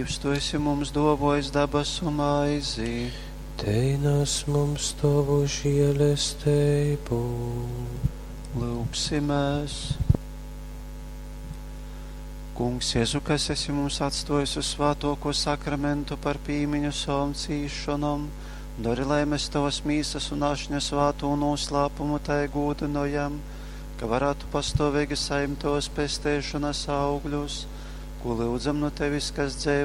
Dievs, tu esi mums dovojis dabasu maizi. Teinas mums tavu žēlastību. Lūksimies. Kungs, Jēzu, kas esi mums atstājis uz svētāko sakramentu par pīmiņu savam cīšanam, dari, lai mēs tavas mīsas un ašņas svēto noslēpumu tai gūdinojam, ka varētu pastāvīgi saimt tavas pestēšanas augļus, ko lūdzam no tevis, kas dzēvo